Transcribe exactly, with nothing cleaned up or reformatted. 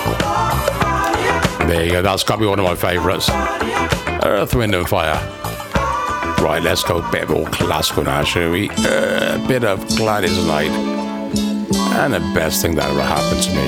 There you go. That's got to be one of my favourites. Earth, Wind and Fire. Right, let's go a bit more classical now, shall we? Uh, a bit of Gladys Knight. And the best thing that ever happened to me.